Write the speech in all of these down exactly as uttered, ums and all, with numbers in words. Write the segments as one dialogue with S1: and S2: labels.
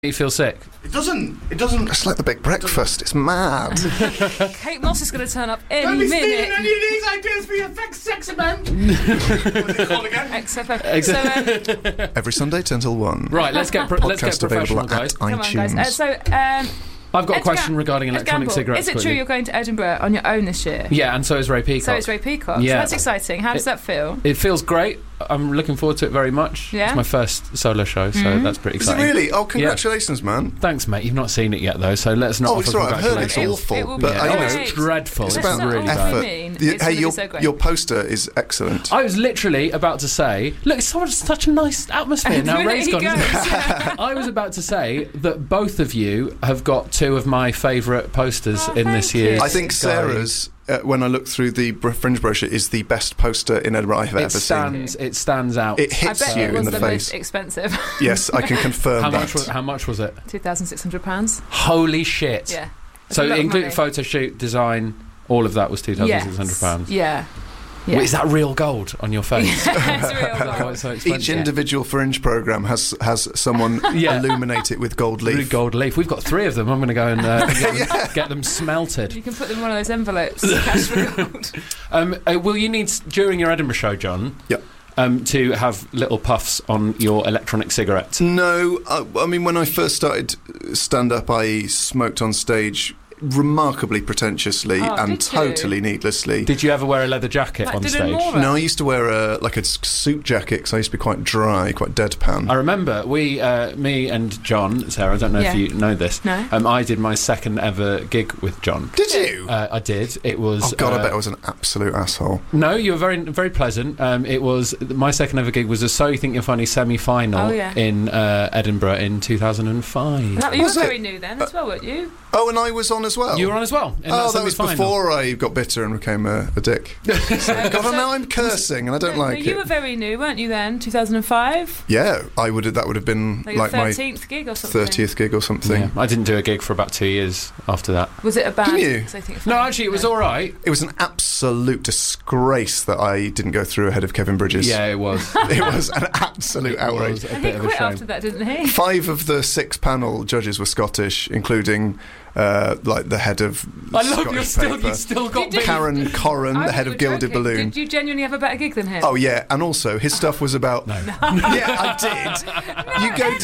S1: You feel sick?
S2: It doesn't. It doesn't.
S3: It's like the big breakfast. It's mad.
S4: Kate Moss is going to turn up any
S2: Don't be
S4: minute.
S2: stealing any of these ideas for your fake sex event. What's it called again?
S4: X F M. So, um,
S3: Every Sunday, ten till one.
S1: Right, let's get pro- let's get
S3: Podcast available
S1: professional,
S3: at
S1: guys.
S4: come on,
S3: iTunes.
S4: guys. Uh, so, um,
S1: I've got a
S4: Ed
S1: question
S4: Ga-
S1: regarding
S4: Ed
S1: electronic
S4: Gamble,
S1: cigarettes.
S4: Is it
S1: quickly.
S4: true you're going to Edinburgh on your own this year?
S1: Yeah, and so is Ray Peacock.
S4: So is Ray Peacock.
S1: Yeah.
S4: So that's exciting. How does
S1: It-
S4: that feel?
S1: It feels great. I'm looking forward to it very much.
S4: Yeah?
S1: It's my first solo show, so
S4: Mhm.
S1: that's pretty
S3: Is it
S1: exciting.
S3: really? Oh, congratulations, man.
S1: Thanks, mate. You've not seen it yet, though, so let's not
S3: Oh,
S1: offer
S3: it's all right. I've heard it's
S1: congratulations.
S3: awful,
S4: It will
S3: but
S4: be
S3: I
S1: oh,
S3: know
S4: great.
S1: it's dreadful.
S3: it's
S4: That's
S3: about
S4: not all
S3: effort.
S4: we mean.
S3: The-
S4: It's
S3: hey,
S4: gonna be
S3: your
S4: so great.
S3: your poster is excellent.
S1: I was literally about to say, look, it's such, such a nice atmosphere now.
S4: There
S1: Ray's
S4: he
S1: gone. isn't
S4: goes.
S1: it? I was about to say that both of you have got two of my favourite posters
S4: Oh,
S1: in this
S4: thank you.
S1: year's.
S3: I think Sarah's, uh, when I look through the br- Fringe brochure, is the best poster in Edinburgh I've
S1: It
S3: ever
S1: stands.
S3: seen.
S1: It stands out.
S3: It
S4: I
S3: hits
S4: bet
S3: you
S4: it was
S3: in
S4: the,
S3: the,
S4: most
S3: face.
S4: expensive.
S3: Yes, I can confirm
S1: how
S3: that.
S1: much? Was, how much was it?
S4: two thousand six hundred pounds.
S1: Holy shit!
S4: Yeah. That's
S1: So
S4: a lot of
S1: including
S4: money.
S1: photo shoot, design, all of that was two thousand
S4: Yes.
S1: six hundred pounds.
S4: Yeah. Yeah.
S1: Is that real gold on your face?
S4: it's real
S1: Oh,
S4: gold.
S1: it's so
S3: Each
S1: expensive.
S3: individual Fringe programme has has someone
S1: Yeah.
S3: illuminate it with gold
S1: Really
S3: leaf.
S1: gold leaf. We've got three of them. I'm going to go and uh, get, them, get them smelted.
S4: You can put them in one of those envelopes. Cash for gold.
S1: Um, uh, will you need, during your Edinburgh show, John,
S3: Yep.
S1: um, to have little puffs on your electronic cigarette?
S3: No, I, I mean, when I first started stand-up, I smoked on stage remarkably pretentiously
S4: Oh,
S3: and
S4: did you?
S3: totally needlessly.
S1: Did you ever wear a leather jacket
S4: Like
S1: on
S4: Dylan
S1: stage?
S4: Moore?
S3: No, I used to wear a like a s- suit jacket because I used to be quite dry, quite deadpan.
S1: I remember we, uh, me and John, Sarah, I don't know
S4: Yeah.
S1: if you know this,
S4: No.
S1: um, I did my second ever gig with John.
S3: Did you?
S1: Uh, I did. It was.
S3: Oh God,
S1: uh,
S3: I bet I was an absolute asshole.
S1: No, you were very, very pleasant. Um, it was my second ever gig was a So You Think You're Funny semi-final
S4: Oh, yeah.
S1: in uh, Edinburgh in two thousand five.
S4: No, you
S3: Was
S4: were
S3: it?
S4: very new then as well, weren't you?
S3: Oh, and I was on as well.
S1: You were on as well. In
S3: Oh,
S1: that
S3: that was
S1: semi-final.
S3: before I got bitter and became a, a dick. So, God, now I'm cursing and I don't
S4: No,
S3: like
S4: no, you
S3: it.
S4: were very new, weren't you then? two thousand five?
S3: Yeah, I would. That would have been
S4: Like,
S3: like
S4: your
S3: my
S4: thirteenth gig or something?
S3: thirtieth gig or something.
S1: Yeah, I didn't do a gig for about two years after that.
S4: Was it a bad?
S3: Didn't you?
S4: So I think
S1: No, actually, it was all right.
S3: It was an absolute disgrace that I didn't go through ahead of Kevin Bridges.
S1: Yeah, it was.
S3: It was an absolute
S1: It
S3: outrage.
S1: was a
S4: And
S1: bit
S4: he
S1: of a
S4: quit
S1: shame.
S4: after that, didn't he?
S3: Five of the six panel judges were Scottish, including uh, like the head of
S1: I love
S3: Scottish
S1: you still.
S3: paper.
S1: You still got
S4: You did-
S3: Karen Corran,
S4: I
S3: the head
S4: thought
S3: of
S4: you were
S3: Gilded
S4: joking.
S3: Balloon.
S4: Did you genuinely have a better gig than him?
S3: Oh yeah, and also his stuff was about.
S1: No.
S3: Yeah, I did.
S4: no,
S3: you go
S4: Ed,
S3: to-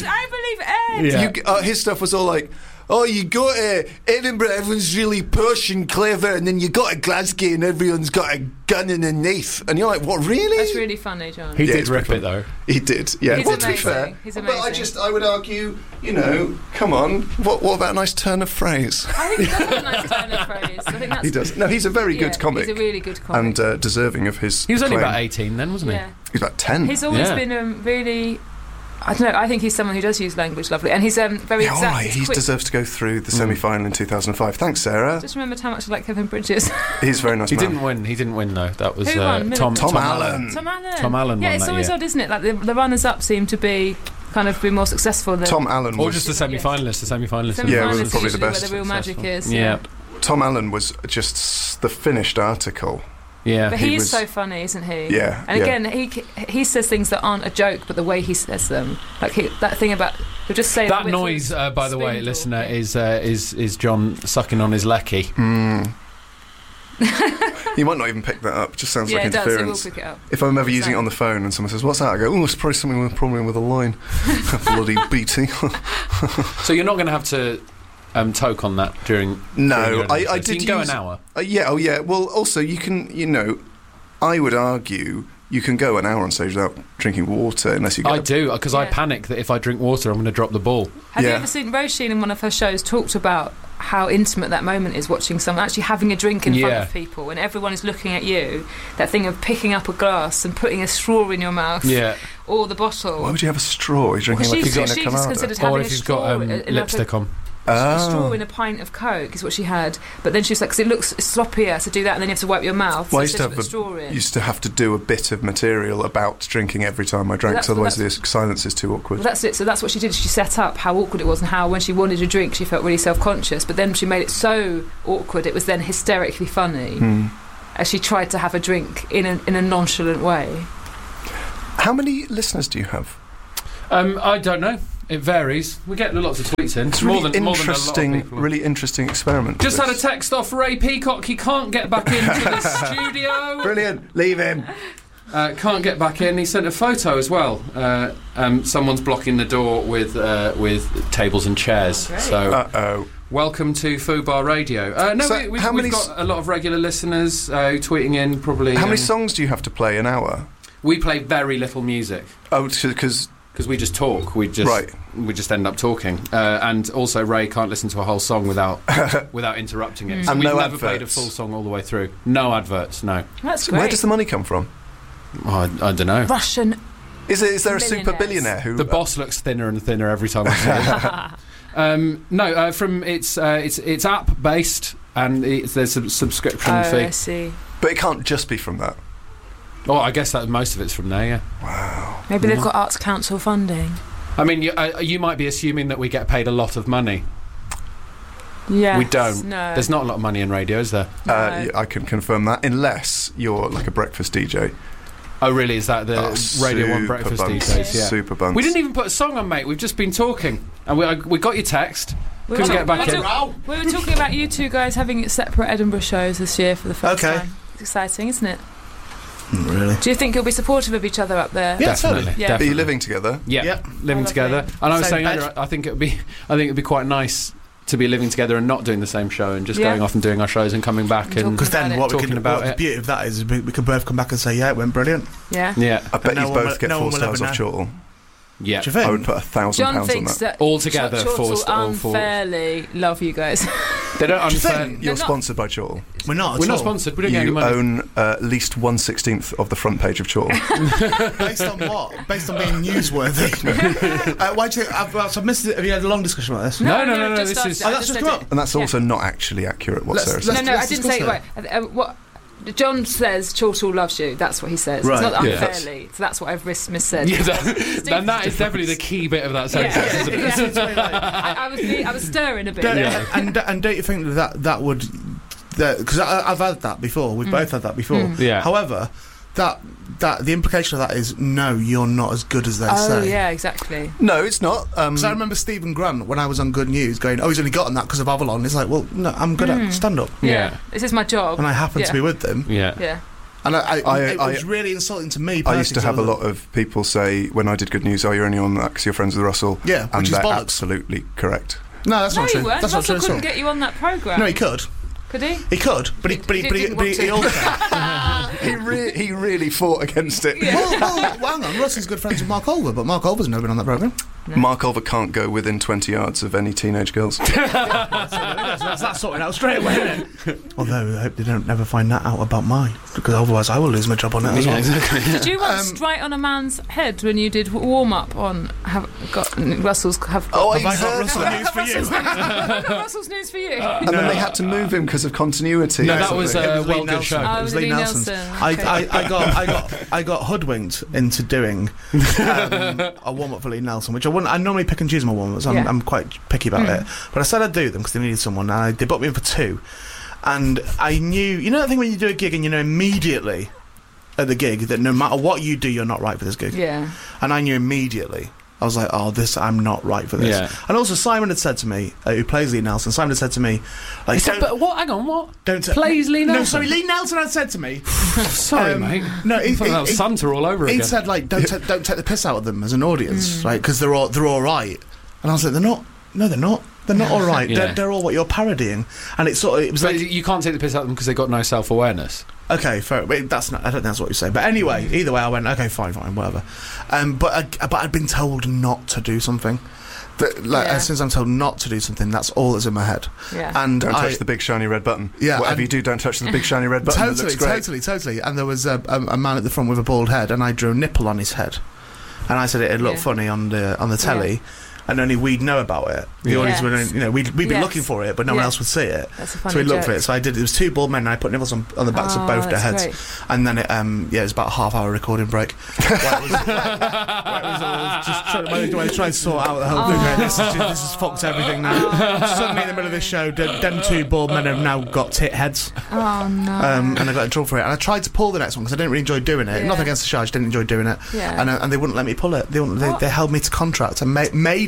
S4: I believe Ed.
S1: Yeah.
S3: You, g- uh, his stuff was all like, oh, you go to Edinburgh, everyone's really posh and clever, and then you go to Glasgow and everyone's got a gun and a knife. And you're like, what, really?
S4: That's really funny, John.
S1: He
S3: Yeah,
S1: did
S3: it's
S1: rip
S3: pretty
S1: it though.
S3: He did, yeah.
S4: He's
S3: well, to be
S4: amazing.
S3: fair,
S4: He's
S3: but I
S4: amazing.
S3: just, I would argue, you know, come on, what, what about a nice turn of phrase?
S4: I think he does have a nice turn of phrase. I think that's
S3: He does. No, he's a very
S4: yeah,
S3: good comic.
S4: He's a really good comic.
S3: and uh, deserving of his.
S1: He was only
S3: claim.
S1: about eighteen then, wasn't he?
S4: yeah.
S3: He's about ten.
S4: He's always
S1: Yeah.
S4: been um, really. I don't know. I think he's someone who does use language lovely, and he's um, very
S3: yeah, all
S4: exact.
S3: right.
S4: He's
S3: He
S4: quick.
S3: deserves to go through the semi-final in two thousand five. Thanks, Sarah.
S4: Just remembered how much I like Kevin Bridges.
S3: He's a very nice
S1: He
S3: man.
S1: didn't win. He didn't win though. That was
S4: Who
S1: uh,
S4: won?
S1: Tom,
S3: Tom Allen.
S4: Tom Allen.
S1: Tom Allen
S4: Yeah,
S1: won
S4: it's
S1: that
S4: always
S1: year.
S4: odd, isn't it? Like the, the runners-up seem to be kind of be more successful than
S3: Tom Allen
S1: Or
S3: was.
S1: just the semi-finalists. The semi-finalists.
S4: semi-finalists.
S3: Yeah, was
S4: is
S3: probably the
S4: usually
S3: best.
S4: where the real magic is.
S1: Yeah,
S3: Tom Allen was just s- the finished article.
S1: yeah.
S4: But
S3: He
S4: he, is
S3: was-
S4: so funny, isn't he?
S3: Yeah,
S4: And
S3: yeah.
S4: again, he he says things that aren't a joke, but the way he says them, like he, that thing about he'll just say
S1: That
S4: with
S1: noise,
S4: his
S1: uh, by the way,
S4: spindle.
S1: listener, is uh, is is John sucking on his lecky.
S3: Mm. You might not even pick that up. Just sounds
S4: Yeah,
S3: like
S4: it does. It will
S3: interference.
S4: pick it up.
S3: If I'm ever using it
S4: So-
S3: on the phone and someone says, "What's that?" I go, "Oh, it's probably something with problem with a line." Bloody B T.
S1: So you're not going to have to um, toke on that during. during
S3: No,
S1: your
S3: I,
S1: Edinburgh
S3: I
S1: show. So
S3: did
S1: you can
S3: use.
S1: go an hour.
S3: Uh, yeah, oh yeah. Well, also you can, you know, I would argue you can go an hour on stage without drinking water unless you get.
S1: I
S3: a-
S1: do because I
S4: Yeah.
S1: panic that if I drink water, I'm going to drop the ball.
S4: Have you
S3: Yeah.
S4: ever seen Rose Sheen in one of her shows talked about how intimate that moment is watching someone actually having a drink in front
S1: Yeah.
S4: of people and everyone is looking at you? That thing of picking up a glass and putting a straw in your mouth
S1: Yeah,
S4: or the bottle.
S3: Why would you have a straw? You're drinking
S4: Well,
S3: like a
S4: she's,
S3: pina
S4: she's
S3: colada.
S4: considered having
S1: or
S4: a
S1: if you've
S4: straw
S1: got um,
S4: in like a-
S1: lipstick on.
S4: a straw
S3: Oh.
S4: in a pint of Coke is what she had, but then she was like, because it looks sloppier to do that, and then you have to wipe your mouth.
S3: Well, I
S4: so
S3: used to
S4: instead
S3: have
S4: of
S3: a,
S4: straw in.
S3: used to have to do a bit of material about drinking every time I drank,
S4: Well, that's-
S3: 'cause otherwise
S4: well,
S3: the silence is too awkward.
S4: Well, that's it. So that's what she did. She set up how awkward it was and how when she wanted a drink, she felt really self-conscious. But then she made it so awkward, it was then hysterically funny
S3: Hmm.
S4: as she tried to have a drink in a, in a nonchalant way.
S3: How many listeners do you have?
S1: Um, I don't know. it varies. We get lots of tweets in.
S3: It's
S1: more
S3: really
S1: than more than a lot of
S3: interesting,
S1: people.
S3: really interesting experiment.
S1: Just had a
S3: this.
S1: text off Ray Peacock. He can't get back into the studio.
S3: Brilliant. Leave him.
S1: Uh, can't get back in. He sent a photo as well. Uh, um, someone's blocking the door with uh, with tables and chairs.
S4: Oh, great.
S1: So,
S3: Uh oh.
S1: welcome to Fubar Radio. Uh, no,
S3: So
S1: we, we,
S3: how
S1: we've
S3: many
S1: got
S3: s-
S1: a lot of regular listeners uh, tweeting in. Probably.
S3: How many
S1: um,
S3: songs do you have to play an hour?
S1: We play very little music
S3: Oh, because
S1: because we just talk. We just
S3: Right.
S1: we just end up talking. Uh, and also, Ray can't listen to a whole song without without interrupting it. So
S3: And
S1: we've
S3: no
S1: never played a
S3: adverts.
S1: full song all the way through. No adverts. No.
S4: That's
S3: so
S4: great.
S3: where does the money come from?
S1: Oh, I, I don't know.
S4: Russian.
S3: Is it? Is there a super
S4: Millionaires.
S3: billionaire who?
S1: The boss looks thinner and thinner every time I see it. Um, no, uh, from it's uh, it's it's app based and it's, there's a subscription
S4: Oh,
S1: fee.
S4: I see.
S3: But it can't just be from that.
S1: Oh, I guess that most of it's from there. Yeah.
S3: Wow.
S4: Maybe they've got Arts Council funding.
S1: I mean, you, uh, you might be assuming that we get paid a lot of money.
S4: Yeah.
S1: We don't.
S4: No.
S1: There's not a lot of money in radio, is there?
S4: No.
S3: Uh, yeah, I can confirm that, unless you're like a breakfast D J.
S1: Oh, really? Is that the
S3: Oh,
S1: Radio One
S3: super
S1: breakfast
S3: bunks.
S1: these days? Yeah.
S3: Super bunks.
S1: We didn't even put a song on, mate. We've just been talking, and we I, we got your text.
S4: We
S1: Couldn't
S4: were
S1: get back
S4: we
S1: in.
S4: were talk- We were talking about you two guys having separate Edinburgh shows this year for the first
S5: Okay.
S4: time. It's exciting, isn't it?
S5: Not really.
S4: Do you think you'll be supportive of each other up there?
S5: Yeah,
S1: Definitely.
S5: totally.
S4: Yeah.
S3: Are
S1: Definitely.
S3: you living together?
S1: Yeah,
S5: Yep.
S1: living
S4: Oh,
S1: together.
S4: lovely.
S1: And I was
S5: Same
S1: saying
S5: bed.
S1: earlier, I think it'd be, I think it'd be quite nice to be living together and not doing the same show and just
S4: Yeah.
S1: going off and doing our shows and coming back
S4: And
S1: and
S5: Because then
S4: About
S5: what we
S1: Talking
S5: can
S1: about
S5: what the
S1: it.
S5: beauty of that is we, we can both come back and say, yeah, it went brilliant.
S4: Yeah.
S1: yeah,
S3: I bet
S5: no
S3: you
S5: one
S3: both
S5: will-
S3: get
S5: no
S3: four
S5: one will
S3: stars
S5: ever
S3: off
S5: know.
S3: Chortle.
S1: yeah.
S5: Do you think?
S3: I would put a thousand
S4: John
S3: pounds on
S4: thinks
S3: that.
S4: that
S1: All together,
S4: Chortle
S1: four st- all four.
S4: unfairly love you guys.
S1: They don't
S5: Do you
S1: unfair.
S5: think?
S3: You're
S4: They're not-
S3: sponsored by Chortle.
S5: We're not at
S1: We're not
S5: all.
S1: sponsored. We don't get any
S3: You
S1: money.
S3: own uh, at least one sixteenth of the front page of Chortle.
S5: Based on what? Based on being newsworthy. uh, why do you think? I've, well, so I've missed it. Have you had a long discussion about this?
S1: No, no, no,
S4: I've
S1: no,
S4: just
S1: this
S4: started
S1: is-
S4: it. I
S5: Oh, that's
S4: just
S5: just
S4: said
S5: come
S4: it.
S5: up.
S3: And that's
S4: Yeah.
S3: also not actually accurate, what
S5: Let's-
S3: Sarah
S5: let's-
S3: said.
S4: No, no, I
S5: let's
S4: didn't say it
S5: discuss
S4: right. Uh, uh, what John says, Chortle loves you. That's what he says.
S5: Right.
S4: It's not
S1: Yeah.
S4: unfairly. So that's what I've mis- missaid.
S1: Yeah, that, then that is definitely the key bit of that
S4: Yeah,
S1: sentence.
S4: yeah,
S1: isn't it?
S4: yeah. I, I was be- I was stirring a bit.
S5: Don't,
S4: there.
S5: and, and don't you think that that, that would... Because I've had that before. We've both had that before.
S4: Mm.
S1: Yeah.
S5: However, that that the implication of that is, no, you're not as good as they
S4: Oh
S5: say.
S4: yeah, exactly.
S3: No, it's not. Um,
S5: Because I remember Stephen Grant, when I was on Good News, going, oh, he's only gotten that because of Avalon. It's like, well, no, I'm good at stand-up.
S1: Yeah.
S4: This is my job.
S5: And I happen
S4: Yeah.
S5: to be with them.
S1: Yeah.
S4: Yeah.
S5: And I, I,
S3: I-
S5: it
S3: I-
S5: was really insulting to me.
S3: I used to
S5: personally,
S3: have a
S5: so
S3: lot of people say, when I did Good News, oh, you're only on that because you're friends with Russell.
S5: Yeah,
S3: and
S5: which is
S3: they're
S5: bollocks.
S3: absolutely correct.
S5: No, that's
S4: No,
S5: not
S4: you
S5: true.
S4: weren't.
S5: That's not true
S4: Russell
S5: at all.
S4: couldn't get you on that programme.
S5: No, he could.
S4: Could he?
S5: He could, but he, but he,
S4: He
S5: but he,
S4: didn't
S5: but he,
S4: want
S5: he
S4: to.
S5: also.
S3: he, re- he really fought against it.
S5: well, well, well, hang on. Russell's good friends with Mark Olver, but Mark Olver's never been on that programme.
S3: Mark Olver can't go within twenty yards of any teenage girls.
S5: that's, that's, that's sorting out straight away, isn't it? Although I hope they don't never find that out about mine, because otherwise I will lose my job on it as
S1: Yeah,
S5: well.
S1: exactly.
S4: Did you once
S5: Um,
S4: strike on a man's head when you did warm up on have got Russell's have got
S3: Oh,
S5: Have I got
S3: heard
S5: Russell
S3: that.
S5: news for you?
S4: I've got Russell's news for you.
S3: And then they had to move him because of continuity.
S1: No,
S3: or
S1: that was,
S3: something.
S1: uh,
S5: It was Lee
S1: Well Good
S5: Nelson.
S1: Show.
S4: Oh,
S5: It was
S4: Lee
S5: Lee Nelson's.
S4: Nelson.
S5: I,
S4: Okay.
S5: I, I got I got I got hoodwinked into doing um, a warm up for Lee Nelson, which I wouldn't. I normally pick and choose my warm ups. I'm,
S4: Yeah.
S5: I'm quite picky about it, but I said I'd do them because they needed someone. And I, they booked me in for two, and I knew, you know that thing when you do a gig and you know immediately at the gig that no matter what you do, you're not right for this gig.
S4: Yeah.
S5: And I knew immediately. I was like, oh, this, I'm not right for this.
S1: Yeah.
S5: And also, Simon had said to me, uh, who plays Lee Nelson, Simon had said to me, like,
S1: He said,
S5: don't,
S1: but what? Hang on, what?
S5: don't t-
S1: plays Lee
S5: No,
S1: Nelson?
S5: sorry, Lee Nelson had said to me,
S1: Sorry,
S5: Um,
S1: mate.
S5: no,
S1: I
S5: he-
S1: thought that was
S5: he-
S1: Santa all over
S5: he
S1: again.
S5: said, like, don't, ta- don't take the piss out of them as an audience, right? Because they're all, they're all right. And I was like, they're not. No, they're not. They're not all right.
S1: Yeah.
S5: They're, they're all what you're parodying. And it's sort of, it was
S1: But
S5: like,
S1: you can't take the piss out of them because they've got no self-awareness.
S5: okay, fair. Wait, that's not. I don't think that's what you say. But anyway, either way, I went, okay, fine, fine, whatever. Um, but I, but I'd been told not to do something. That, like,
S4: Yeah.
S5: as soon as I'm told not to do something, that's all that's in my head.
S4: Yeah.
S5: And
S3: Don't
S5: I,
S3: touch the big shiny red button.
S5: Yeah,
S3: Whatever
S5: and-
S3: you do, don't touch the big shiny red button. That
S5: Totally,
S3: looks great.
S5: totally, totally. And there was a, a, a man at the front with a bald head, and I drew a nipple on his head, and I said it'd look
S4: Yeah.
S5: funny on the on the telly, and only we'd know about it. The
S1: Yeah.
S5: audience would,
S4: Yes.
S5: you know, we'd, we'd be
S4: Yes.
S5: looking for it, but no one
S4: Yeah.
S5: else would see it.
S4: That's a funny
S5: So we looked
S4: joke.
S5: for it. So I did. It was two bald men, and I put nipples on, on the backs
S4: Oh,
S5: of both their
S4: that's
S5: heads,
S4: great.
S5: and then it, um, yeah, it was about a half hour recording break. Where it was, where it was all just trying, to try and sort out the whole thing. Right? This, is, just- this has fucked everything now. Suddenly, in the middle of this show, them them two bald men have now got tit heads.
S4: Oh no.
S5: Um, and I got in trouble for it. And I tried to pull the next one because I didn't really enjoy doing it.
S4: Yeah.
S5: Nothing against the show, I just didn't enjoy doing it.
S4: Yeah.
S5: And, uh, and they wouldn't let me pull it. They, wouldn't, they,
S4: What?
S5: they held me to contract and ma- made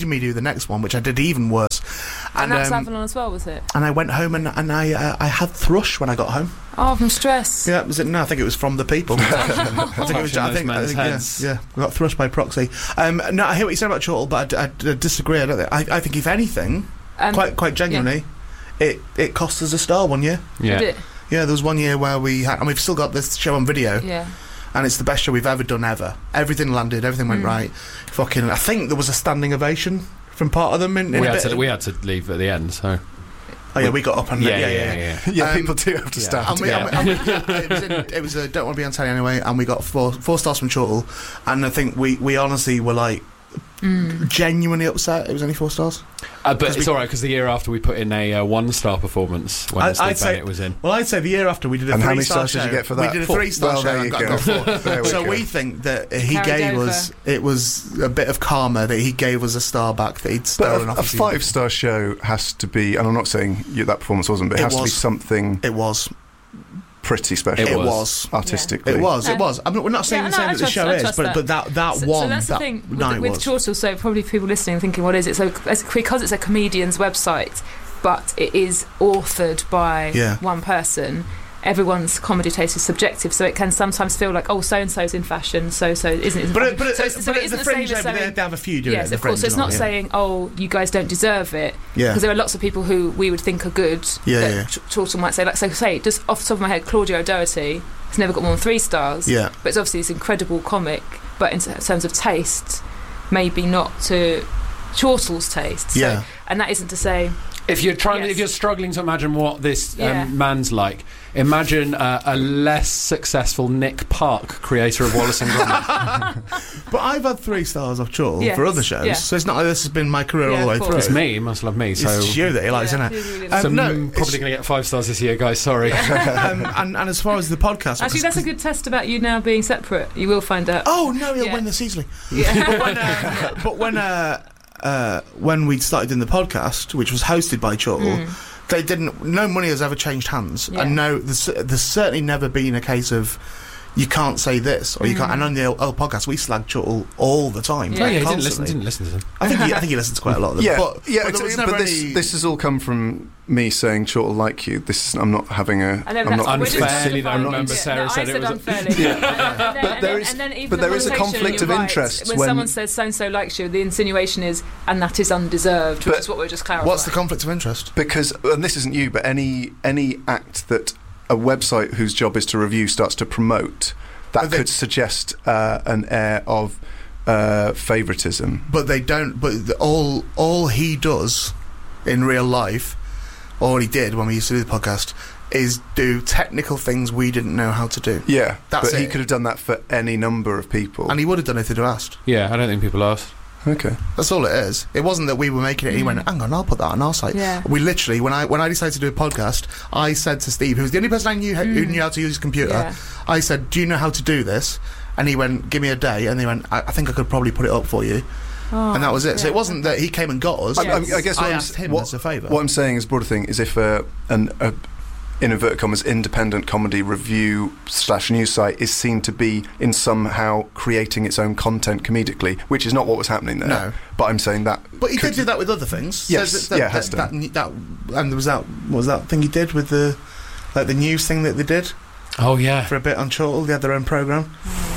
S5: me do the next one, which I did even worse.
S4: And,
S5: And,
S4: that's
S5: um,
S4: Avalon as well, was it?
S5: and I went home and, and I uh, I had thrush when I got home.
S4: Oh, from stress.
S5: Yeah, was it? No, I think it was from the people. I think it was. I think, I
S1: men's
S5: think
S1: heads.
S5: yeah, yeah, we got thrust by proxy. Um, no, I hear what you said about Chortle, but I, I, I disagree. I, don't think, I, I think if anything,
S4: Um,
S5: quite quite genuinely, it it cost us a star one year.
S1: Yeah.
S4: did it?
S5: Yeah, there was one year where we had, and we've still got this show on video,
S4: Yeah.
S5: and it's the best show we've ever done ever. Everything landed, everything went
S4: Mm.
S5: right. Fucking, I think there was a standing ovation from part of them. In, in
S1: We
S5: a
S1: had,
S5: bit.
S1: to, we had to leave at the end, so.
S5: Oh yeah, we got up and
S1: Yeah, yeah, yeah. yeah.
S3: Yeah,
S5: Um,
S3: people do have to
S1: yeah.
S3: stand.
S5: And we,
S1: Yeah.
S5: and we, and we, it was, in, it was a Don't Want to Be on Telly Anyway, and we got four four stars from Chortle, and I think we, we honestly were like
S4: Mm.
S5: genuinely upset. It was only four stars.
S1: Uh, but
S5: 'Cause
S1: it's
S5: we-
S1: all right because the year after we put in a uh, one-star performance when
S5: I-
S1: Steve
S5: I'd say-
S1: Bennett was in.
S5: Well, I'd say the year after we did a
S3: And how
S5: three
S3: many
S5: star
S3: stars did
S5: show.
S3: you get for that?
S5: We did a
S3: Four.
S5: three star
S3: Well,
S5: show.
S3: there
S5: and
S3: you
S5: got,
S3: go.
S5: got four.
S3: There we
S5: So
S3: go.
S5: we think that he
S4: Carried
S5: gave
S4: over.
S5: us it was a bit of karma that he gave us a star back that he'd stolen
S3: But
S5: off
S3: a, a
S5: us.
S3: five-star show has to be, and I'm not saying you, that performance wasn't, but it,
S5: It
S3: has to be
S5: was.
S3: something
S5: It was.
S3: pretty special.
S1: It
S5: It
S1: was.
S5: was.
S3: Artistically.
S5: It was.
S4: No.
S5: It was. I mean, we're not saying
S4: Yeah,
S5: the
S4: no,
S5: same
S4: I
S5: that the
S4: trust-
S5: show
S4: I
S5: is,
S4: trust
S5: but
S4: that.
S5: but that that
S4: so,
S5: one
S4: so that's
S5: that
S4: the thing with,
S5: night
S4: with
S5: was.
S4: Chortle. So probably people listening thinking, what is it? So it's because it's a comedian's website, but it is authored by
S5: Yeah.
S4: one person. Everyone's comedy taste is subjective, so it can sometimes feel like, oh, so and so's in fashion, so so isn't. In
S5: But
S4: fashion.
S5: it, but it,
S4: so, it's, so
S5: but
S4: it
S5: it's
S4: isn't
S5: the
S4: the same
S5: fringe.
S4: as
S5: They,
S4: saying.
S5: they have a few doing it.
S4: Yes,
S5: the
S4: of course. So it's
S5: fringe and all,
S4: not
S5: yeah.
S4: saying, oh, you guys don't deserve it,
S5: Yeah.
S4: because there are lots of people who we would think are good.
S5: Yeah,
S4: that
S5: yeah.
S4: Ch- Chortle might say, like, so say, just off the top of my head, Claudia O'Doherty has never got more than three stars.
S5: Yeah.
S4: But it's obviously this incredible comic, but in t- terms of taste, maybe not to Chortle's taste. So,
S5: Yeah.
S4: and that isn't to say.
S1: If you're trying,
S4: Yes.
S1: if you're struggling to imagine what this um,
S4: Yeah.
S1: man's like, imagine uh, a less successful Nick Park, creator of Wallace and Gromit.
S5: But I've had three stars off Chortle
S4: Yes,
S5: for other shows,
S4: yeah.
S5: so it's not like this has been my career
S4: Yeah,
S5: all the way
S4: of
S5: through.
S4: course.
S1: It's me, he must love me. So,
S5: It's you that he likes,
S4: Yeah,
S5: isn't it?
S4: really, really
S5: Um,
S1: so
S5: no,
S1: I'm
S5: it's-
S1: probably going to get five stars this year, guys. Sorry.
S5: um, and, and as far as the podcast,
S4: Actually, that's a good test about you now being separate. You will find out.
S5: Oh no, he'll
S4: Yeah.
S5: win this easily.
S4: Yeah.
S5: But when, uh, but when, uh, uh, when we started doing the podcast, which was hosted by Chortle, they didn't. No money has ever changed hands,
S4: Yeah.
S5: and no, there's, there's certainly never been a case of you can't say this or you can't. And on the old, old podcast, we slag Chortle all the time.
S4: Yeah.
S1: Oh, yeah, he didn't listen,
S5: constantly.
S1: didn't listen to them.
S5: I think he, I think he listens quite a lot of them.
S3: Yeah,
S5: but,
S3: yeah,
S5: but, there was
S3: but
S5: never
S3: this,
S5: any-
S3: this has all come from me saying Chortle like you. This is, I'm not having a.
S4: I know,
S3: I'm
S4: that's
S3: not
S4: we're just
S1: Unfairly,
S4: justifying
S1: though,
S4: it.
S1: remember
S4: Yeah,
S1: Sarah
S4: no,
S1: said
S4: I
S1: it
S4: said
S1: was a-
S4: unfairly. And then- and then-
S3: But there
S4: and
S3: is-
S4: then even
S3: but
S4: the
S3: there is a
S4: conversation,
S3: conflict
S4: you're
S3: of
S4: right.
S3: interests
S4: When,
S3: when-
S4: someone says so and so likes you, the insinuation is, and that is undeserved, which
S3: But
S4: is what we're just clarifying.
S5: What's the conflict of interest?
S3: Because, and this isn't you, but any any act that a website whose job is to review starts to promote, that
S5: But they-
S3: could suggest uh, an air of uh, favouritism.
S5: But they don't. But the, all all he does in real life, all he did when we used to do the podcast, is do technical things we didn't know how to do.
S3: Yeah,
S5: That's
S3: but he
S5: it.
S3: could have done that for any number of people.
S5: And he would have done it if he'd asked.
S1: Yeah, I don't think people asked.
S3: okay.
S5: That's all it is. It wasn't that we were making it and he went, hang on, I'll put that on our site.
S4: Yeah.
S5: We literally, when I when I decided to do a podcast, I said to Steve, who was the only person I knew who knew how to use his computer,
S4: Yeah.
S5: I said, do you know how to do this? And he went, give me a day. And he went, I, I think I could probably put it up for you.
S4: Oh,
S5: And that was it. So
S4: yeah.
S5: it wasn't that he came and got us.
S3: I, I,
S4: Yes.
S3: I guess what
S5: I
S3: I'm,
S5: asked him
S3: what,
S5: as a favour.
S3: what I'm saying is, broader thing is if uh, an a, in inverted commas independent comedy review slash news site is seen to be in somehow creating its own content comedically, which is not what was happening there.
S5: No.
S3: But I'm saying that.
S5: But he
S3: could-
S5: did do that with other things.
S3: Yes,
S5: So that,
S3: yeah,
S5: that,
S3: has
S5: that,
S3: done.
S5: that, that, and there was that. What was that thing he did with the, like the news thing that they did
S1: Oh yeah.
S5: for a bit on Chortle? They had their own program,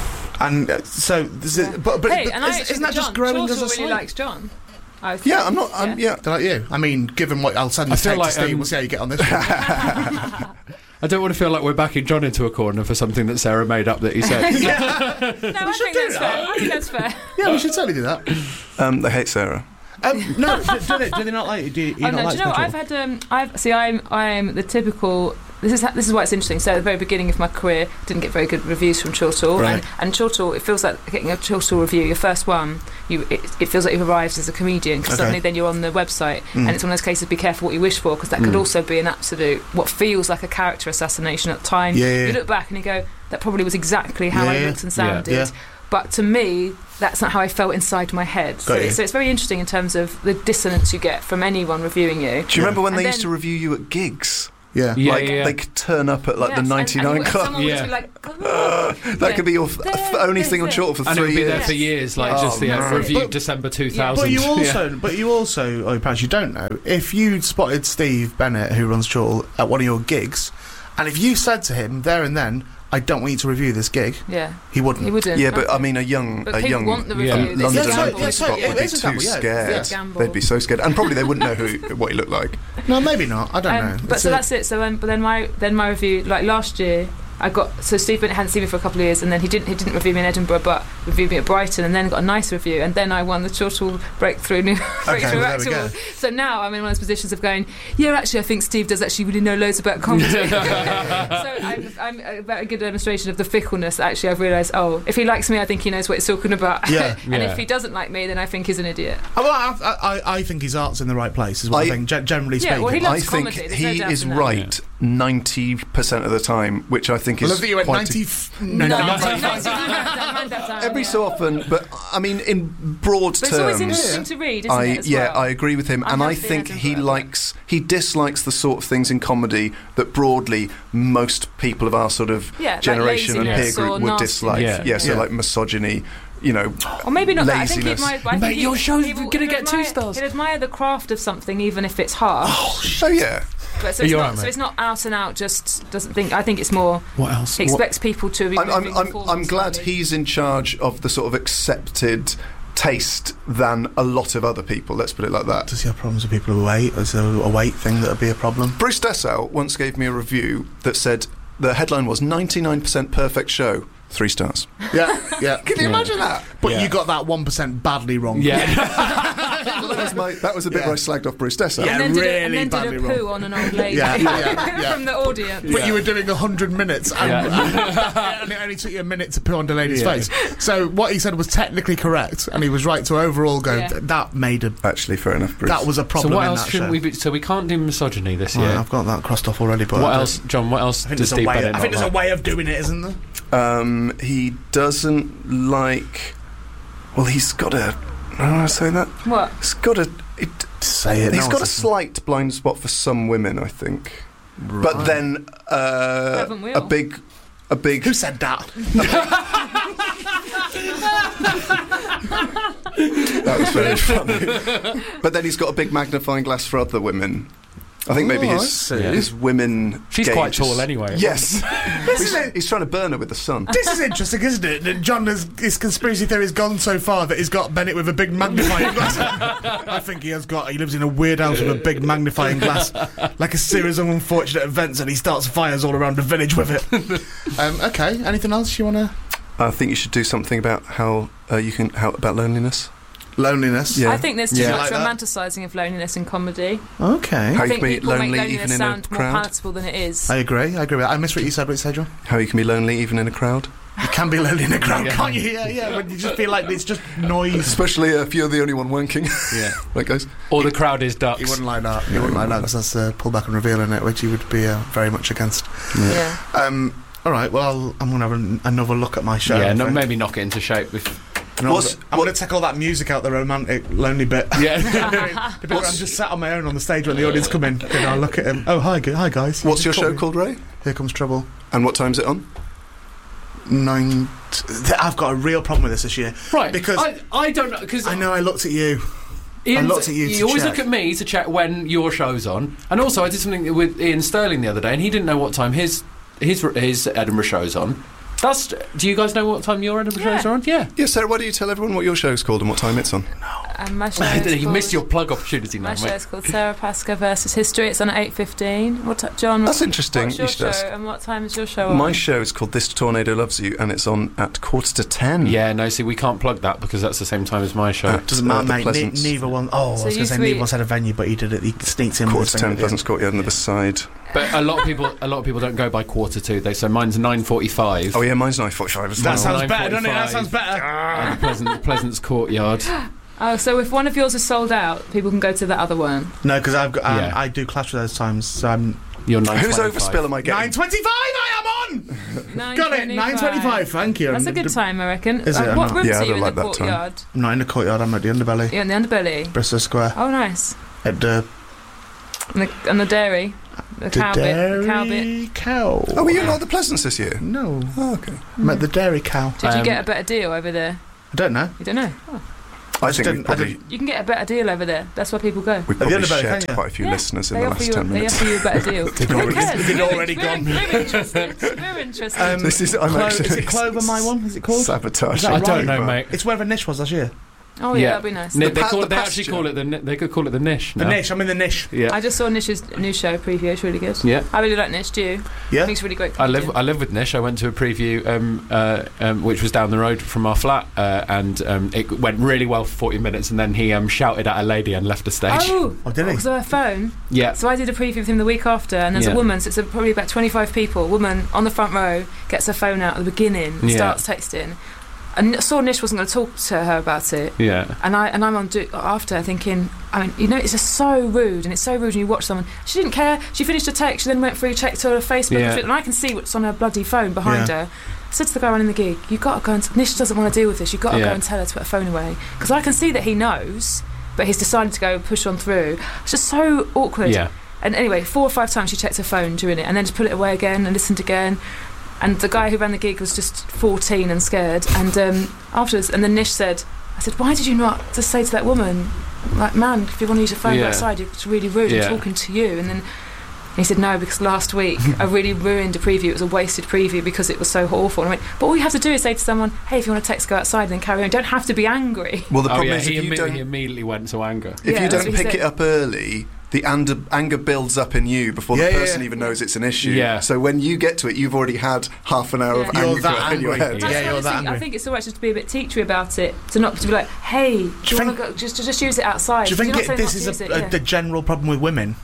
S5: and uh, so this is,
S4: Yeah.
S5: but but,
S4: hey,
S5: but
S4: and I
S5: is,
S4: actually
S5: isn't that
S4: think
S5: just
S4: John,
S5: growing
S4: Chortle
S5: as a
S4: really
S5: site?
S4: likes John. I think.
S3: Yeah, I'm not. I'm, yeah.
S5: They're like you. I mean, given what I'll send
S1: I
S5: this
S1: feel
S5: tape
S1: like,
S5: to Steve,
S1: um,
S5: we'll see how you get on this one.
S1: I don't want to feel like we're backing John into a corner for something that Sarah made up that he said.
S4: No, I think that's fair. I think that's fair.
S5: Yeah, we should certainly do that.
S3: Um, they hate Sarah.
S5: Um, no, do, do, they, do they not like you? Do you, you
S4: Oh,
S5: not
S4: no,
S5: like
S4: do you know what?
S5: Chortle?
S4: I've had um, I've see I'm I'm the typical. This is this is why it's interesting. So at the very beginning of my career, didn't get very good reviews from Chortle,
S5: Right.
S4: and, and Chortle. It feels like getting a Chortle review, your first one. You it, it feels like you've arrived as a comedian because
S5: Okay.
S4: suddenly then you're on the website,
S5: Mm.
S4: and it's one of those cases. Be careful what you wish for because that could also be an absolute what feels like a character assassination at the time.
S5: Yeah, yeah.
S4: You look back and you go, that probably was exactly how
S5: Yeah,
S4: I
S5: yeah.
S4: looked and
S1: Yeah.
S4: sounded.
S5: Yeah.
S4: But to me, that's not how I felt inside my head. So,
S5: Got you.
S4: it's- so it's very interesting in terms of the dissonance you get from anyone reviewing you.
S3: Do you remember when
S4: And
S3: they used
S4: then-
S3: to review you at gigs?
S5: Yeah.
S1: Yeah,
S3: like
S1: yeah, yeah.
S3: they could turn up at like
S4: Yes,
S3: the
S4: and-
S3: ninety-nine
S4: and
S3: Club.
S4: someone would
S1: Yeah.
S4: be like, "Come on."
S3: that
S4: Yeah.
S3: could be your f-
S4: There,
S3: f- only
S4: there's
S3: thing on
S4: it.
S3: short for
S1: And it'll
S3: three
S1: be
S3: years.
S1: there for years, like
S3: Oh,
S1: just the uh,
S3: man.
S1: review
S5: But-
S1: December two thousand.
S5: But you
S1: Yeah.
S5: also, but you also, oh, perhaps you don't know, if you spotted Steve Bennett, who runs Chortle, at one of your gigs, and if you said to him there and then, "I don't want you to review this gig,"
S4: Yeah,
S5: he wouldn't.
S4: he wouldn't.
S3: Yeah, but
S4: Okay.
S3: I mean, a young,
S4: But
S3: a
S4: people
S3: young
S4: want the
S1: Yeah.
S4: review. It's a
S3: London
S5: Yeah, sorry,
S4: gamble.
S5: yeah,
S3: open
S5: sorry,
S3: spot
S5: yeah,
S3: would
S5: it
S3: be
S5: is a
S3: too
S5: gamble, yeah.
S3: scared.
S4: It's a gamble.
S3: They'd be so scared, and probably they wouldn't know who what he looked like.
S5: No, maybe not. I don't
S4: Um,
S5: know.
S4: but
S5: It's
S4: so
S5: a-
S4: that's it. So um, but then my then my review, like last year, I got so Steve Bennett hadn't seen me for a couple of years, and then he didn't he didn't review me in Edinburgh, but reviewed me at Brighton, and then got a nice review, and then I won the Chortle Breakthrough New Breakthrough
S5: well, there we
S4: Actor.
S5: go.
S4: So now I'm in one of those positions of going, yeah, actually, I think Steve does actually really know loads about comedy. So I'm, I'm a very good demonstration of the fickleness. Actually, I've realised, oh, if he likes me, I think he knows what he's talking about.
S5: Yeah.
S4: and
S1: Yeah.
S4: if he doesn't like me, then I think he's an idiot.
S5: Oh, well, I, I, I think his art's in the right place, is what I,
S3: I-
S5: think, ge- generally
S4: Yeah,
S5: speaking.
S4: well, he loves
S3: I think
S4: comedy, there's no
S3: he
S4: doubt
S3: is
S4: in that.
S3: right ninety percent of the time, which I think
S5: I
S3: is
S5: love that you went
S3: quite
S5: ninety.
S3: a-
S5: F- no,
S4: No,
S5: no,
S4: no,
S5: no,
S4: no,
S5: no,
S4: no, mind that, mind that down,
S3: every
S4: yeah.
S3: so often. But I mean, in broad
S4: But it's always
S3: terms,
S4: interesting to read, isn't
S3: I
S4: it? As
S3: yeah,
S4: well?
S3: I agree with him,
S4: I
S3: and
S4: have
S3: I
S4: seen
S3: think he
S4: Edinburgh.
S3: likes he dislikes the sort of things in comedy that broadly most people of our sort of
S4: Yeah, like
S3: generation and peer
S4: laziness
S3: group
S4: or
S3: would
S4: nasty.
S3: dislike.
S1: Yeah.
S3: Yeah, so
S5: Yeah.
S3: like misogyny, you know,
S4: Or maybe not that. I think
S3: laziness.
S4: he'd admire, I think
S1: Mate,
S4: he-
S1: your show's
S4: he will-
S1: gonna
S4: he'll
S1: get two
S4: admire-
S1: stars.
S4: He'd admire the craft of something, even if it's harsh.
S3: Oh yeah,
S4: But so it's,
S1: You're
S4: not,
S1: right,
S4: so
S1: mate.
S4: it's not out and out. Just doesn't think. I think it's more.
S1: What else?
S4: He expects people to be.
S3: I'm, I'm,
S4: moving
S3: I'm,
S4: forward
S3: I'm glad
S4: slightly.
S3: he's in charge of the sort of accepted taste than a lot of other people. Let's put it like that.
S5: Does he have problems with people who wait? Is there a weight thing that would be a problem?
S3: Bruce Dessau once gave me a review that said the headline was ninety-nine percent perfect show, three stars.
S5: Yeah, yeah.
S3: Can you
S1: Yeah.
S3: imagine that?
S5: But
S1: Yeah.
S5: you got that one percent badly wrong.
S1: Yeah.
S3: that, was my, that was the bit
S5: Yeah.
S3: where I slagged off Bruce Dessau.
S5: Yeah.
S4: And then did a, and
S5: really
S4: then did
S5: badly
S4: a
S5: wrong.
S4: poo on an old lady
S5: Yeah, yeah, yeah.
S4: from the audience.
S5: But you were doing a hundred minutes, and,
S1: Yeah.
S5: and it only took you a minute to put on the lady's
S1: Yeah.
S5: face. So what he said was technically correct, and he was right to overall go.
S4: Yeah.
S5: "Th- That made a
S3: Actually, fair enough, Bruce.
S5: that was a
S1: So
S5: problem
S1: what
S5: in
S1: else
S5: that
S1: shouldn't
S5: show.
S1: we be? So we can't do misogyny this
S5: Right,
S1: year.
S5: I've got that crossed off already. But
S1: What
S5: I
S1: else, John? What else
S5: I think
S1: does
S5: there's a
S1: Steve
S5: way.
S1: Bennett
S5: I think
S1: not
S5: there's a
S1: like?
S5: way of doing it, isn't there?
S3: Um, he doesn't like. Well, he's got a. How do I say that?
S4: What?
S3: He's got a. It,
S5: Say it.
S3: he's
S5: no
S3: got a
S5: one's
S3: slight blind spot for some women, I think.
S5: listening.
S3: But
S5: Right.
S3: then uh,
S4: Haven't we
S3: a
S4: all?
S3: big, a big.
S5: Who said that?
S3: That was very funny. But then he's got a big magnifying glass for other women. I think maybe
S5: Oh, I
S3: his
S5: see.
S3: his women.
S1: She's
S3: gauge
S1: quite tall
S3: is-
S1: anyway.
S3: Yes,
S5: This
S3: he's,
S5: is it.
S3: he's trying to burn her with the sun.
S5: This is interesting, isn't it? That John has his conspiracy theory has gone so far that he's got Bennett with a big magnifying glass. I think he has got. He lives in a weird house with a big magnifying glass, like a series of unfortunate events, and he starts fires all around the village with it. um, okay. Anything else you want to?
S3: I think you should do something about how uh, you can how about loneliness.
S5: Loneliness.
S3: Yeah.
S4: I think there's too
S3: Yeah.
S4: much
S5: Like that.
S4: romanticising of loneliness in comedy.
S5: Okay.
S3: How
S4: I
S3: you
S4: think
S3: can be
S4: people
S3: lonely
S4: make
S3: even
S4: loneliness
S3: in a
S4: sound more
S3: crowd.
S4: palatable than it is.
S5: I agree. I agree. With that. I missed what you said. What you said, John?
S3: How you can be lonely even in a crowd.
S5: You can be lonely in a crowd,
S1: Yeah.
S5: can't you? Yeah, yeah. When you just feel like it's just noise.
S3: Especially if you're the only one wanking.
S1: Yeah.
S3: Right, guys?
S1: Or the crowd is
S5: You
S1: ducks.
S5: wouldn't like that. You wouldn't like that because that's uh, pull back and reveal in it, which you would be uh, very much against.
S4: Yeah.
S5: Um, all right. Well, I'll, I'm going to have an, another look at my show.
S1: Yeah,
S5: I
S1: no,
S5: think.
S1: maybe knock it into shape. With,
S5: And I'm
S3: What's-
S5: gonna- I'm going to take all that music out, the romantic, lonely bit.
S1: yeah.
S5: The bit where I'm just sat on my own on the stage when the audience come in. And I'll look at him. Oh, hi, gu- hi guys.
S3: What's
S5: You
S3: your
S5: just
S3: show
S5: me.
S3: called, Ray?
S5: Here Comes Trouble.
S3: And what time's it on?
S5: Nine. T- I've got a real problem with this this year.
S1: Right.
S5: Because-
S1: I, I don't know because
S5: I know I looked at you.
S1: Ian,
S5: looked at you to
S1: always
S5: check.
S1: look at me to check when your show's on, and also I did something with Ian Sterling the other day, and he didn't know what time his his his Edinburgh show's on. That's. Do you guys know what time your Edinburgh
S4: Yeah.
S1: shows are on? Yeah.
S3: Yeah, Sarah, why don't you tell everyone what your show's called and what time it's on?
S4: And my show is
S1: you
S4: called,
S1: missed your plug opportunity now,
S4: My show
S1: mate.
S4: is called Sarah Pascoe versus History. It's on at eight fifteen. What, t- John?
S3: That's
S4: what-
S3: interesting.
S4: What's your
S3: You should
S4: show?
S3: ask.
S4: And what time is your show on?
S3: My show is called This Tornado Loves You, and it's on at quarter to ten.
S1: Yeah, no, see, we can't plug that because that's the same time as my show.
S3: Uh,
S5: Doesn't
S3: Uh,
S5: matter,
S3: the
S5: mate. Ne-
S3: Pleasance.
S5: neither one. Oh, I
S4: So
S5: was going
S4: you
S5: to say
S4: three-
S5: neither one said a venue, but he did it. He sneaks in
S3: Quarter
S5: with
S3: to
S5: this
S3: ten,
S5: thing at the
S3: Pleasance
S5: end.
S3: Courtyard on the other side.
S1: But a lot of people, a lot of people don't go by quarter two. They so mine's nine forty-five.
S3: Oh yeah, mine's nine forty-five as well.
S5: That sounds
S1: nine
S5: better, doesn't it? That sounds
S1: forty-five.
S5: better.
S1: At the Pleasant, Pleasance Courtyard.
S4: Oh, so if one of yours is sold out, people can go to that other one.
S5: No, because I've got. Um,
S1: Yeah.
S5: I do clash with those times. So I'm
S1: You're nine.
S3: Whose overspill am I getting?
S5: nine twenty-five. I am on.
S4: nine
S5: Got it. Nine twenty-five. Thank you.
S4: That's a
S5: I'm-
S4: good time, I reckon.
S5: Is it?
S4: Uh,
S5: I'm
S4: what
S5: not-
S4: rooms
S3: Yeah, I
S4: are you
S3: don't
S4: in
S3: like
S4: the
S3: that time.
S4: courtyard?
S5: I'm not in the courtyard. I'm at the underbelly,
S4: You're in the underbelly.
S5: Bristol Square,
S4: Oh, nice.
S5: at the
S4: And the, and the dairy. the cow bit. The cow bit.
S5: dairy cow.
S3: Oh, were you not at the Pleasance this year?
S5: No.
S3: Oh, okay.
S5: Met the dairy cow.
S4: Did you
S1: Um,
S4: get a better deal over there?
S5: I don't know.
S4: You don't know. Oh.
S3: I
S5: just
S3: think we
S5: didn't- I
S3: probably,
S4: You can get a better deal over there. That's where people go.
S3: we
S5: the
S3: probably
S5: other better,
S3: shared
S5: can you?
S3: quite a few
S4: Yeah.
S3: listeners in
S4: They
S3: the
S4: offer
S3: last
S4: you.
S3: ten
S4: They
S3: minutes.
S4: offer you a better deal.
S5: They'd
S4: Who
S5: already-
S4: cares?
S5: they'd
S4: We're-
S5: already
S4: we're-
S5: gone.
S4: We're interested. We're interested.
S5: Um,
S3: This is, I'm
S5: Clo-
S3: actually,
S5: is it Clover My One? Is it called?
S3: Sabotage.
S5: Is that
S1: I
S5: right?
S1: don't know, mate.
S5: It's wherever Nish was last year.
S4: oh yeah, that'd be nice.
S1: Ni-
S3: The
S1: they
S3: pa-
S1: call
S3: the
S1: it, they actually
S3: pasture.
S1: call it the ni- they could call it the niche.
S5: The
S1: now.
S5: Nish. I'm in the Nish.
S1: Yeah.
S4: I just saw Nish's new show preview. It's really good.
S1: Yeah.
S4: I really like Nish. Do you? I
S5: Yeah.
S4: think it's really great.
S1: I live.
S4: comedy.
S1: I live with Nish. I went to a preview, um, uh, um, which was down the road from our flat, uh, and um, it went really well for forty minutes. And then he um, shouted at a lady and left the stage.
S4: Oh,
S5: Oh, did he?
S4: because of her phone.
S1: Yeah,
S4: So I did a preview with him the week after, and there's
S1: Yeah.
S4: a woman. So it's a, probably about twenty-five people. A woman on the front row gets her phone out at the beginning, and
S1: Yeah.
S4: starts texting. And I saw Nish wasn't going to talk to her about it.
S1: yeah,
S4: And I and I'm on do- after thinking, I mean, you know, it's just so rude, and it's so rude when you watch someone. She didn't care. She finished her text. She then went through, checked her Facebook,
S1: Yeah.
S4: and I can see what's on her bloody phone behind
S5: Yeah.
S4: her. I said to the guy running the gig, "You got to go and Nish doesn't want to deal with this. You got to
S1: Yeah.
S4: go and tell her to put her phone away, because I can see that he knows, but he's decided to go push on through. It's just so awkward."
S1: yeah.
S4: And anyway, four or five times she checked her phone during it, and then just put it away again and listened again. And the guy who ran the gig was just fourteen and scared. And um, afterwards, and then Nish said, I said, "Why did you not just say to that woman, like, man, if you want to use your phone,
S1: Yeah.
S4: go outside, it's really rude,
S1: Yeah.
S4: I'm talking to you." And then he said, "No, because last week I really ruined a preview. It was a wasted preview because it was so awful." And I went, "But all you have to do is say to someone, hey, if you want to text, go outside, and then carry on. You don't have to be angry."
S3: Well, the
S1: Oh
S3: problem
S1: yeah,
S3: is
S1: he,
S3: if you
S1: imme-
S3: don't,
S1: he immediately went to anger.
S3: if
S4: Yeah,
S3: you
S4: that's
S3: don't
S4: what he
S3: pick
S4: said.
S3: it up early, the anger, anger builds up in you before
S5: Yeah,
S3: the
S5: yeah,
S3: person
S5: yeah.
S3: even knows it's an issue.
S1: Yeah.
S3: So when you get to it, you've already had half an hour of
S4: Yeah.
S5: You're
S3: anger
S5: that
S3: in your
S5: angry.
S3: head.
S4: That's
S5: Yeah,
S4: why
S5: you're
S4: I
S5: that
S4: think, I
S5: angry.
S4: think it's alright just to be a bit teachery about it, to not to be like, "Hey, do you,
S5: you
S4: want
S5: think-
S4: to go just to just use it outside?"
S5: Do you think
S4: You're not
S5: it,
S4: saying
S5: this
S4: not
S5: is
S4: to use
S5: a,
S4: it,
S5: a,
S4: yeah.
S5: the general problem with women?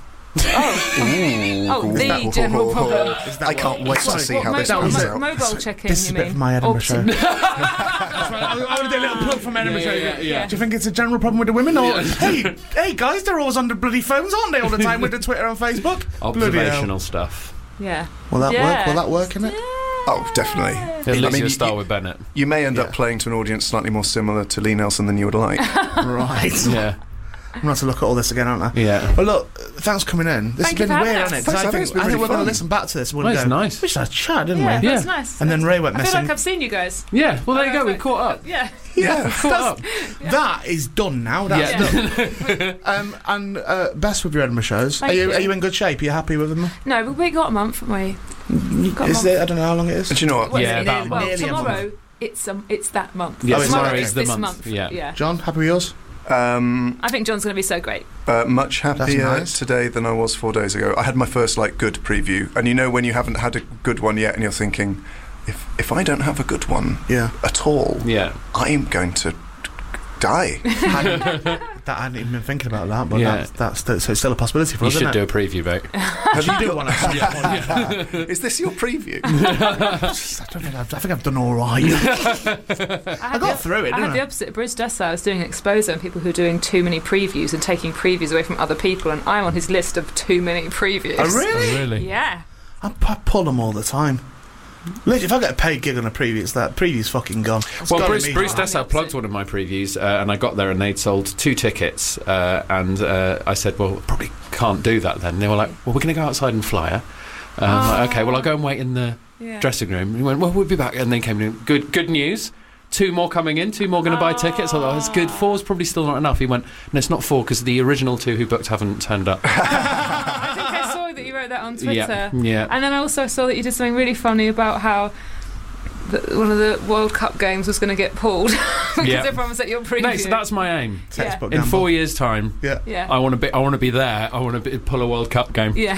S4: Oh, oh, the general problem.
S5: Is that
S3: I
S5: what-
S3: can't wait to
S5: Sorry,
S3: see
S4: What,
S3: how
S4: mo-
S3: this
S5: that was
S3: comes
S5: it.
S3: out.
S4: mobile checking,
S5: This is
S4: you
S5: a bit
S4: mean?
S5: for my Edinburgh show.
S4: Optim-
S5: That's right, I want to do a little plug from Edinburgh
S1: Yeah,
S5: show.
S1: yeah, yeah.
S5: Do you think it's a general problem with the women? Or hey, hey guys, they're always on the bloody phones, aren't they? All the time with the Twitter and Facebook. Bloody hell.
S1: Observational stuff.
S4: Yeah.
S5: Will that
S4: Yeah.
S5: work? Will that work in it?
S3: Oh, definitely.
S1: At
S3: I
S1: least
S3: mean,
S1: you'll
S3: you-
S1: start
S3: you-
S1: with Bennett.
S3: You may end
S5: Yeah.
S3: up playing to an audience slightly more similar to Lee Nelson than you would like.
S5: Right.
S1: Yeah,
S5: I'm going to have to look at all this again, aren't I?
S1: yeah.
S5: Well, look, thanks for coming in. This
S4: Thank
S5: has
S4: you
S5: been
S4: for
S5: weird,
S4: having
S5: hasn't it?
S4: us.
S5: 'Cause
S3: Thanks,
S5: I
S3: I
S5: think,
S3: think it's been
S5: I think
S3: really
S5: we're going to
S3: fun.
S5: listen back to this. We're
S1: Well,
S5: going
S1: it's
S5: to go,
S1: nice.
S5: we should have a chat, didn't
S4: Yeah,
S5: we?
S1: Yeah.
S4: that's nice.
S5: And then
S4: That's-
S5: Ray went
S4: I feel
S5: missing.
S4: like I've seen you guys.
S1: Yeah, well, there you
S4: I
S1: go.
S4: was
S1: We
S4: like-
S1: caught up.
S4: Yeah.
S3: Yeah.
S1: Caught up.
S5: That is done now. That's
S1: Yeah.
S5: done. um, and uh, best with your Edinburgh shows.
S4: Thank
S5: are you,
S4: you.
S5: Are you in good shape? Are you happy with them?
S4: No, but we got a month, haven't we? Got a
S5: Is
S4: month.
S5: it? I don't know how long it is.
S3: And do you know what?
S4: What is
S1: Yeah,
S4: it?
S1: about a
S4: well,
S5: month. Nearly a
S4: tomorrow,
S5: month.
S4: it's um, it's that month.
S1: Yeah,
S5: Oh, it's
S4: tomorrow
S5: tomorrow
S4: is
S1: is the
S4: this
S1: month,
S4: month.
S1: yeah.
S4: yeah.
S5: John, happy with yours?
S3: Um,
S4: I think John's going to be so great.
S3: uh, much happier
S5: nice.
S3: today than I was four days ago. I had my first like good preview, and you know when you haven't had a good one yet, and you're thinking, if if I don't have a good one
S5: Yeah.
S3: at all,
S1: Yeah,
S3: I'm going to die.
S5: that I hadn't even been thinking about that, but
S1: Yeah.
S5: that's, that's still, so it's still a possibility for
S1: you
S5: us,
S1: should
S5: isn't
S1: do
S5: it?
S1: a preview, mate.
S5: Have you do one? Actually? Yeah.
S3: Is this your preview?
S5: I don't think I've, I think I've done all right.
S4: I,
S5: I got through it,
S4: I
S5: didn't
S4: had the
S5: I?
S4: opposite. Bruce Dessau was doing an exposé on people who are doing too many previews and taking previews away from other people, and I'm on his list of too many previews.
S5: Oh, really?
S1: Oh, really?
S4: Yeah.
S5: I, I pull them all the time. Literally, if I get a paid gig on a preview, it's that preview's fucking gone. It's
S1: Well,
S5: gone
S1: Bruce,
S5: immediately.
S1: Bruce Dessau plugged one of my previews, uh, and I got there and they'd sold two tickets. Uh, and uh, I said, well, probably can't do that then. And they were like, well, we're going to go outside and fly her. Um,
S4: Oh.
S1: like, okay, well, I'll go and wait in the
S4: Yeah.
S1: dressing room. And he went, well, we'll be back. And then came in, good good news. Two more coming in, two more going to buy tickets. I thought, oh, it's good. Four's probably still not enough. He went, no, it's not four because the original two who booked haven't turned up.
S4: I think I saw that you wrote that on Twitter.
S1: Yeah, yeah.
S4: And then I also saw that you did something really funny about how the, one of the World Cup games was going to get pulled because
S1: Yeah.
S4: everyone was at your preview.
S1: No, so that's my aim.
S5: Textbook
S1: In
S5: gamble.
S1: four years' time,
S5: Yeah.
S4: yeah.
S1: I want to be. I want to be there. I want to pull a World Cup game.
S4: yeah.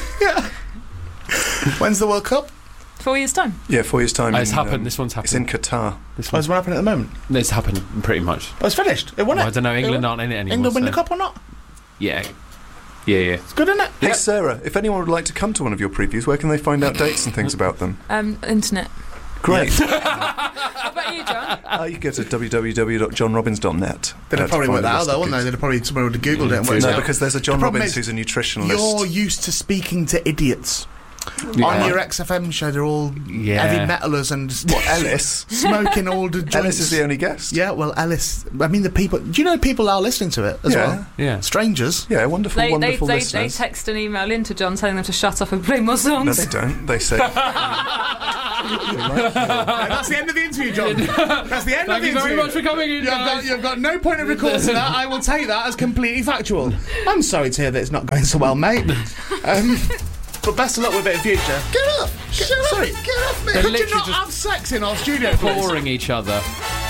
S5: When's the World Cup?
S4: Four years' time.
S3: Yeah, four years' time.
S1: Oh, it's
S3: in,
S1: happened.
S3: um,
S1: this one's
S3: It's in
S1: happened.
S3: Qatar.
S1: This
S5: Oh,
S1: one's
S5: is one happening at the moment?
S1: It's happened pretty much.
S5: Oh, it's finished. It won
S1: Well,
S5: it.
S1: I don't know.
S5: It
S1: England
S5: won-
S1: aren't in it anymore.
S5: England win the
S1: so-
S5: cup or not?
S1: Yeah, yeah, yeah.
S5: It's good, isn't it?
S3: Hey Sarah, if anyone would like to come to one of your previews, where can they find out dates and things about them?
S4: Um, internet.
S3: Great.
S4: How about you, John?
S3: uh, you go to w w w dot john robbins dot net.
S5: They'd have
S3: uh, to
S5: probably
S3: find
S5: worked
S3: a
S5: that out,
S3: list
S5: though,
S3: of
S5: wouldn't they?
S3: gigs.
S5: They'd have probably somebody would have googled it and worked it
S3: No,
S5: out.
S3: because there's a John
S5: The problem
S3: Robbins
S5: is
S3: who's a nutritionalist.
S5: You're used to speaking to idiots.
S1: Yeah.
S5: On your X F M show, they're all
S1: Yeah.
S5: heavy metalers and
S3: What, Ellis?
S5: smoking all the joints.
S3: Ellis is the only guest.
S5: Yeah, well, Ellis. I mean, the people. Do you know people are listening to it as
S3: Yeah.
S5: well?
S1: Yeah.
S5: Strangers.
S3: Yeah, wonderful,
S4: They, they,
S3: wonderful
S4: they, they
S3: listeners.
S4: text an email in to John telling them to shut up and play more
S3: No,
S4: songs.
S3: they don't. They say.
S5: Yeah, that's the end of the interview, John. That's the end
S1: Thank
S5: of the
S1: you very
S5: interview.
S1: much for coming in,
S5: You've got,
S1: guys.
S5: you've got no point of recourse to that. I will take that as completely factual. I'm sorry to hear that it's not going so well, mate. Um, but best of luck with it in future. Get up! Get, sorry, get off me!
S1: They're
S5: Could you
S1: literally
S5: not
S1: just
S5: have sex in our studio, please?
S1: Boring each other.